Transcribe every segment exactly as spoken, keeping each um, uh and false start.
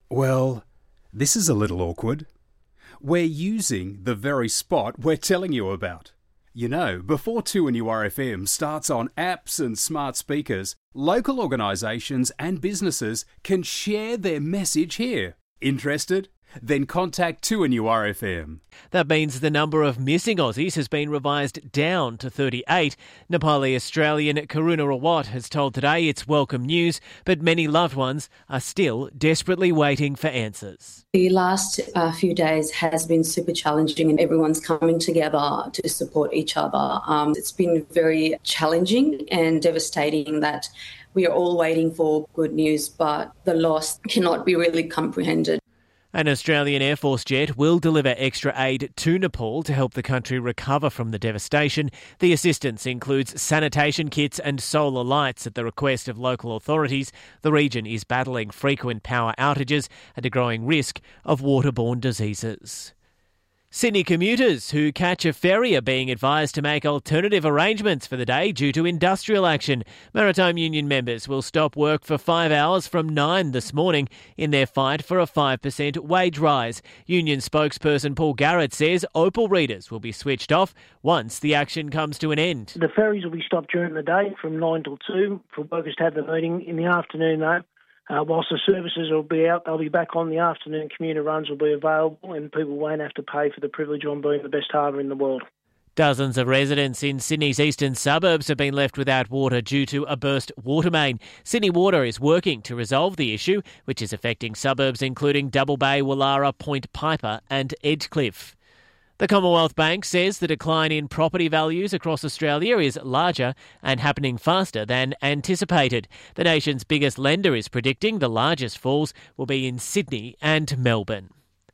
Well, this is a little awkward. We're using the very spot we're telling you about. You know, before two N U R F M starts on apps and smart speakers, local organisations and businesses can share their message here. Interested? Then contact two N U R F M. That means the number of missing Aussies has been revised down to thirty-eight. Nepali Australian Karuna Rawat has told Today it's welcome news, but many loved ones are still desperately waiting for answers. The last uh, few days has been super challenging and everyone's coming together to support each other. Um, it's been very challenging and devastating that we are all waiting for good news, but the loss cannot be really comprehended. An Australian Air Force jet will deliver extra aid to Nepal to help the country recover from the devastation. The assistance includes sanitation kits and solar lights at the request of local authorities. The region is battling frequent power outages and a growing risk of waterborne diseases. Sydney commuters who catch a ferry are being advised to make alternative arrangements for the day due to industrial action. Maritime Union members will stop work for five hours from nine this morning in their fight for a five percent wage rise. Union spokesperson Paul Garrett says Opal readers will be switched off once the action comes to an end. The ferries will be stopped during the day from nine till two for workers to have the meeting. In the afternoon, though, Uh, whilst the services will be out, they'll be back on the afternoon. Commuter runs will be available and people won't have to pay for the privilege on being the best harbour in the world. Dozens of residents in Sydney's eastern suburbs have been left without water due to a burst water main. Sydney Water is working to resolve the issue, which is affecting suburbs including Double Bay, Wallara, Point Piper and Edgecliff. The Commonwealth Bank says the decline in property values across Australia is larger and happening faster than anticipated. The nation's biggest lender is predicting the largest falls will be in Sydney and Melbourne.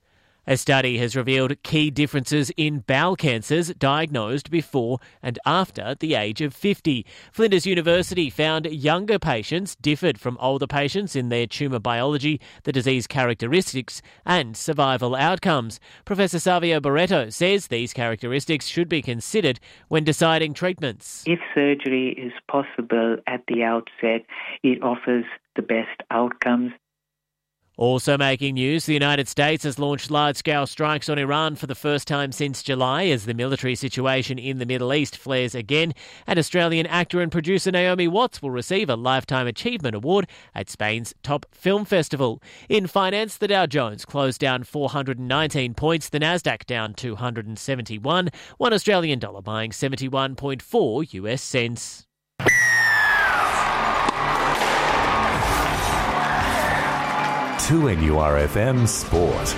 A study has revealed key differences in bowel cancers diagnosed before and after the age of fifty. Flinders University found younger patients differed from older patients in their tumour biology, the disease characteristics and survival outcomes. Professor Savio Barreto says these characteristics should be considered when deciding treatments. If surgery is possible at the outset, it offers the best outcomes. Also making news, the United States has launched large-scale strikes on Iran for the first time since July as the military situation in the Middle East flares again. And Australian actor and producer Naomi Watts will receive a Lifetime Achievement Award at Spain's top film festival. In finance, the Dow Jones closed down four hundred nineteen points, the Nasdaq down two hundred seventy-one, one Australian dollar buying seventy-one point four U S cents. two N U R F M Sport.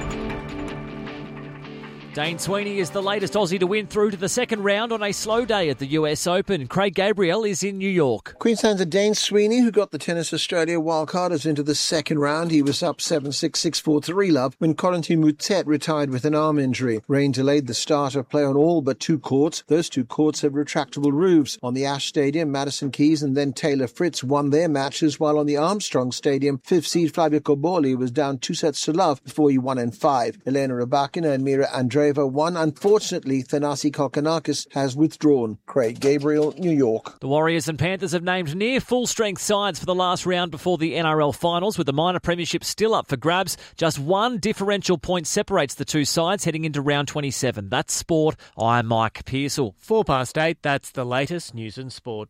Dane Sweeney is the latest Aussie to win through to the second round on a slow day at the U S Open. Craig Gabriel is in New York. Queenslander Dane Sweeney, who got the Tennis Australia wildcard, is into the second round. He was up seven six, six four, three love when Corentin Moutet retired with an arm injury. Rain delayed the start of play on all but two courts. Those two courts have retractable roofs. On the Ash Stadium, Madison Keys and then Taylor Fritz won their matches, while on the Armstrong Stadium, fifth seed Flavio Cobolli was down two sets to love before he won in five. Elena Rybakina and Mira Andreeva won. Unfortunately, Thanasi Kokkinakis has withdrawn. Craig Gabriel, New York. The Warriors and Panthers have named near full-strength sides for the last round before the N R L finals, with the minor premiership still up for grabs. Just one differential point separates the two sides heading into round twenty-seven. That's sport. I'm Mike Pearsall. Four past eight, that's the latest news and sport.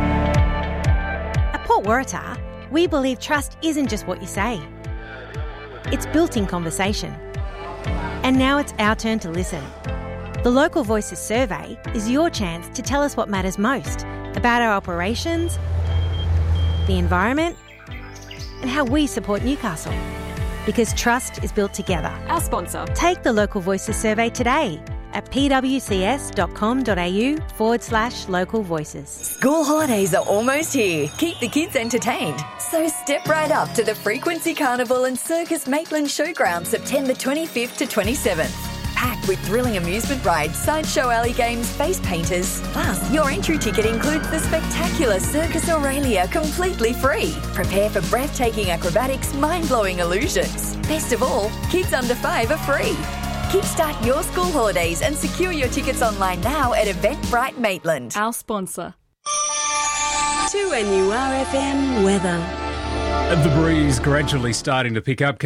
At Port Waratah, we believe trust isn't just what you say. It's built in conversation. And now it's our turn to listen. The Local Voices survey is your chance to tell us what matters most about our operations, the environment, and how we support Newcastle. Because trust is built together. Our sponsor. Take the Local Voices survey today at pwcs.com.au forward slash local voices. School holidays are almost here. Keep the kids entertained. So step right up to the Frequency Carnival and Circus Maitland Showground September twenty-fifth to twenty-seventh. Packed with thrilling amusement rides, sideshow alley games, face painters. Plus, your entry ticket includes the spectacular Circus Aurelia completely free. Prepare for breathtaking acrobatics, mind-blowing illusions. Best of all, kids under five are free. Kickstart your school holidays and secure your tickets online now at Eventbrite Maitland. Our sponsor. two N U R F M weather. The breeze gradually starting to pick up.